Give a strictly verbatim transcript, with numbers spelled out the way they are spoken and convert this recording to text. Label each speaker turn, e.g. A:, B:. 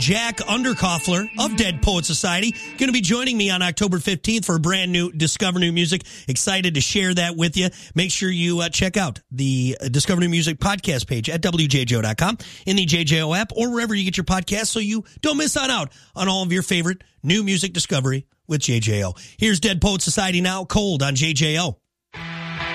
A: Jack Underkoffler of Dead Poet Society, going to be joining me on October fifteenth for a brand new Discover New Music. Excited to share that with you. Make sure you uh, check out the Discover New Music podcast page at W J J O dot com, in the J J O app, or wherever you get your podcasts so you don't miss on out on all of your favorite new music discovery with J J O. Here's Dead Poet Society now, Cold on J J O.